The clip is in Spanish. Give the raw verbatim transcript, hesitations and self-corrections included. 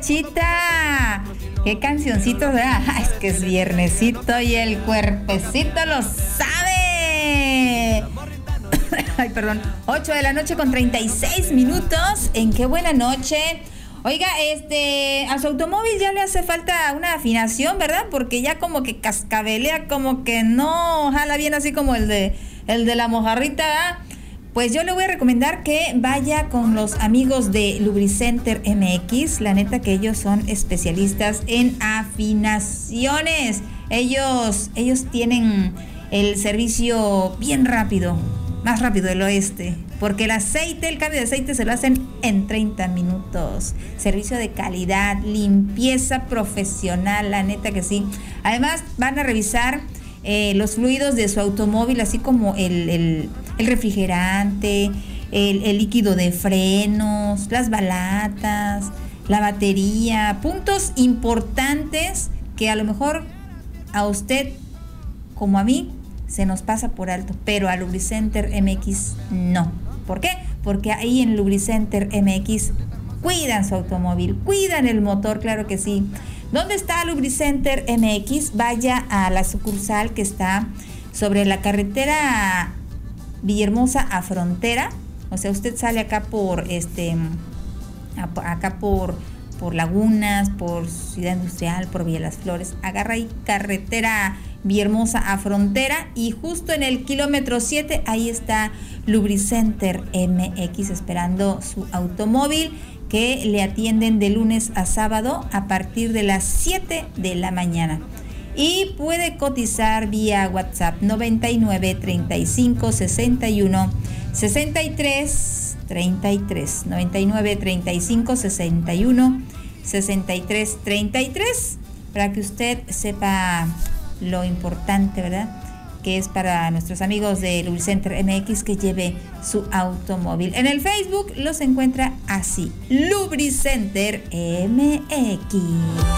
Nachita. Qué cancioncitos, ¿verdad? Es que es viernesito y el cuerpecito lo sabe. Ay, perdón. ocho de la noche con treinta y seis minutos. En qué buena noche. Oiga, este, a su automóvil ya le hace falta una afinación, ¿verdad? Porque ya como que cascabelea, como que no jala bien, así como el de, el de la mojarrita, ¿verdad? Pues yo le voy a recomendar que vaya con los amigos de Lubricenter M X. La neta que ellos son especialistas en afinaciones. Ellos, ellos tienen el servicio bien rápido, más rápido del oeste. Porque el aceite, el cambio de aceite se lo hacen en treinta minutos. Servicio de calidad, limpieza profesional, la neta que sí. Además van a revisar eh, los fluidos de su automóvil, así como el... el el refrigerante, el, el líquido de frenos, las balatas, la batería, puntos importantes que a lo mejor a usted, como a mí, se nos pasa por alto, pero a Lubricenter M X no. ¿Por qué? Porque ahí en Lubricenter M X cuidan su automóvil, cuidan el motor, claro que sí. ¿Dónde está Lubricenter M X? Vaya a la sucursal que está sobre la carretera Villahermosa a Frontera. O sea, usted sale acá por este acá por por Lagunas, por Ciudad Industrial, por Villa Las Flores, agarra ahí carretera Villahermosa a Frontera y justo en el kilómetro siete ahí está Lubricenter M X esperando su automóvil, que le atienden de lunes a sábado a partir de las siete de la mañana. Y puede cotizar vía WhatsApp noventa y nueve, treinta y cinco, sesenta y uno, sesenta y tres, treinta y tres. noventa y nueve, treinta y cinco, sesenta y uno, sesenta y tres, treinta y tres. Para que usted sepa lo importante, ¿verdad? Que es para nuestros amigos de Lubricenter M X que lleve su automóvil. En el Facebook los encuentra así: Lubricenter M X.